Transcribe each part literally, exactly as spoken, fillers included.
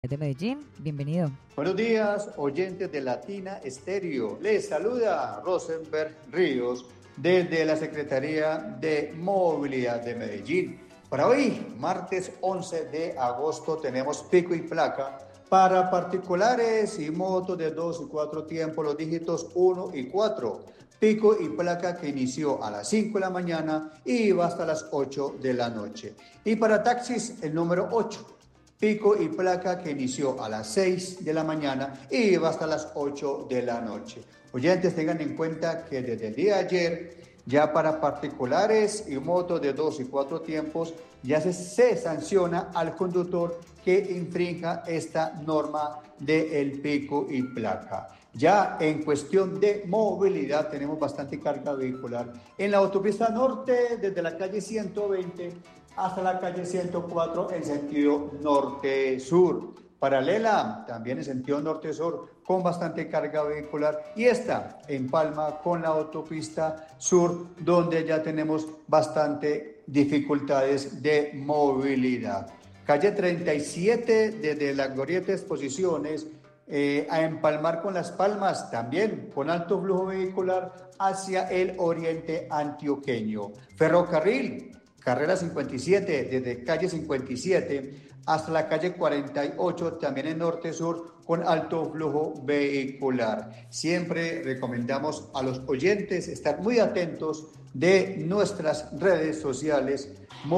de Medellín. Bienvenido. Buenos días, oyentes de Latina Estéreo. Les saluda Rosenberg Ríos desde la Secretaría de Movilidad de Medellín. Para hoy, martes once de agosto, tenemos pico y placa para particulares y motos de dos y cuatro tiempos, los dígitos uno y cuatro. Pico y placa que inició a las cinco de la mañana y va hasta las ocho de la noche. Y para taxis, el número ocho. Pico y placa que inició a las seis de la mañana y va hasta las ocho de la noche. Oyentes, tengan en cuenta que desde el día de ayer, ya para particulares y motos de dos y cuatro tiempos, ya se, se sanciona al conductor que infrinja esta norma del pico y placa. Ya en cuestión de movilidad tenemos bastante carga vehicular. En la autopista norte, desde la calle ciento veinte hasta la calle ciento cuatro en sentido norte-sur. Paralela también en sentido norte-sur con bastante carga vehicular. Y esta en Palma con la autopista sur, donde ya tenemos bastante dificultades de movilidad. Calle treinta y siete desde la Glorieta Exposiciones eh, a empalmar con Las Palmas, también con alto flujo vehicular hacia el oriente antioqueño. Ferrocarril, carrera cincuenta y siete, desde calle cincuenta y siete hasta la calle cuarenta y ocho, también en norte-sur, con alto flujo vehicular. Siempre recomendamos a los oyentes estar muy atentos de nuestras redes sociales,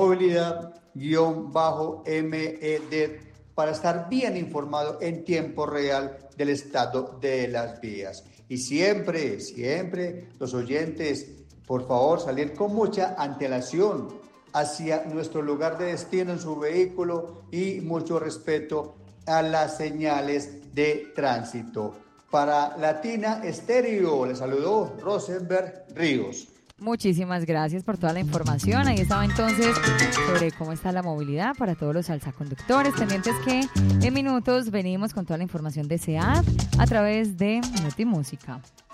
movilidad-med, para estar bien informado en tiempo real del estado de las vías. Y siempre, siempre los oyentes, por favor, salir con mucha antelación hacia nuestro lugar de destino en su vehículo y mucho respeto a las señales de tránsito. Para Latina Estéreo, les saludó Rosenberg Ríos. Muchísimas gracias por toda la información. Ahí estaba entonces sobre cómo está la movilidad para todos los alzaconductores. Pendientes que en minutos venimos con toda la información de SEAT a través de Notimúsica.